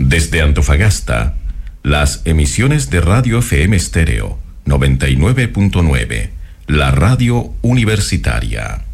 Desde Antofagasta, las emisiones de Radio FM Estéreo 99.9, la radio universitaria.